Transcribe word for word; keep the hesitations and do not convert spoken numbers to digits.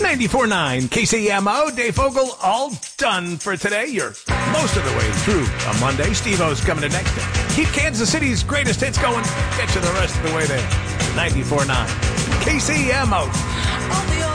ninety-four point nine K C M O, Dave Fogel, all done for today. You're most of the way through a Monday. Steve-O's coming in next. Keep Kansas City's greatest hits going. Get you the rest of the way there. ninety-four point nine K C M O.